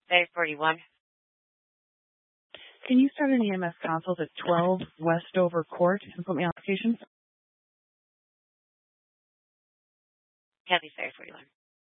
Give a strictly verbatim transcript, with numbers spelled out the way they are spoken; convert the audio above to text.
five forty-one. Can you start an E M S consult at twelve Westover Court and put me on location? Kathy five forty-one.